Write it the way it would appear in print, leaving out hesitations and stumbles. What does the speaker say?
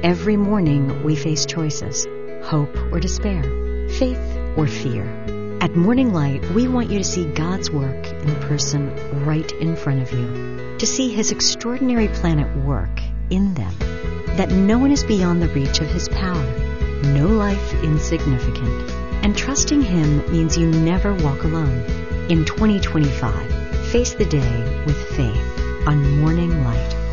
Every morning we face choices, hope or despair, faith or fear. At Morning Light, we want you to see God's work in the person right in front of you, to see His extraordinary plan at work in them, that no one is beyond the reach of His power, no life insignificant. And trusting Him means you never walk alone. In 2025, face the day with faith on Morning Light.